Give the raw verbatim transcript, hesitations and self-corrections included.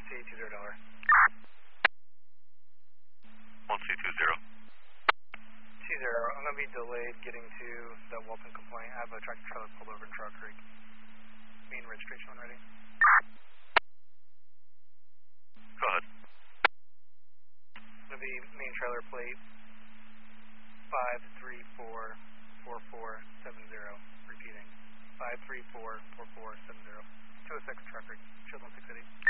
C two zero dollar. one C two zero. Two zero. I'm going to be delayed getting to the Walton complaint. I have a tractor trailer pulled over in Trout Creek. Main registration when ready. Go ahead. It's going to be main trailer plate five three four four four seven zero. Repeating. five three four four four seven zero. two oh six Trout Creek. Shield one six eight eight.